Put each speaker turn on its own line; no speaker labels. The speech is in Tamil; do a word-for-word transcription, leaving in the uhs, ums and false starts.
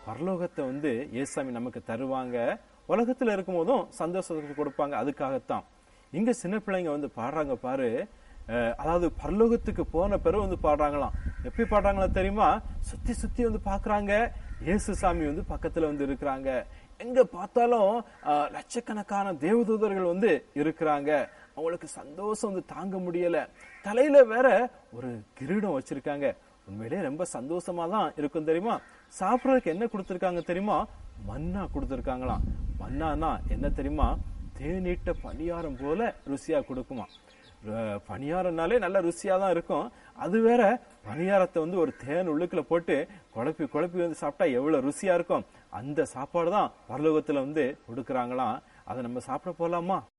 பரலோகத்தை வந்து இயேசுசாமி நமக்கு தருவாங்க. உலகத்துல இருக்கும் போதும் சந்தோஷத்தை கொடுப்பாங்க. அதுக்காகத்தான் இங்க சின்ன பிள்ளைங்க வந்து பாடுறாங்க பாரு. அதாவது பரலோகத்துக்கு போன பிறகு வந்து பாடுறாங்களாம். எப்படி பாடுறாங்களா தெரியுமா? சுத்தி சுத்தி வந்து பாக்குறாங்க, இயேசுசாமி வந்து பக்கத்துல வந்து இருக்கிறாங்க. எங்க பார்த்தாலும் லட்சக்கணக்கான தேவதூதர்கள் வந்து இருக்கிறாங்க. அவங்களுக்கு சந்தோஷம் வந்து தாங்க முடியல. தலையில வேற ஒரு கிரீடம் வச்சிருக்காங்க. உண்மையிலேயே ரொம்ப சந்தோஷமா தான் இருக்கும் தெரியுமா? சாப்பிடறதுக்கு என்ன கொடுத்திருக்காங்க தெரியுமா? மன்னா கொடுத்திருக்காங்களாம். மன்னானா என்ன தெரியுமா? தேநீட்ட பணியாரம் போல ருசியா கொடுக்குமா. பணியாரம்னாலே நல்ல ருசியா தான் இருக்கும். அது வேற பணியாரத்தை வந்து ஒரு தேன் உள்ளுக்குள்ள போட்டு குழப்பி குழப்பி வந்து சாப்பிட்டா எவ்வளவு ருசியா இருக்கும். அந்த சாப்பாடு தான் பரலோகத்துல வந்து கொடுக்கறாங்களாம். அதை நம்ம சாப்பிட போலாமா?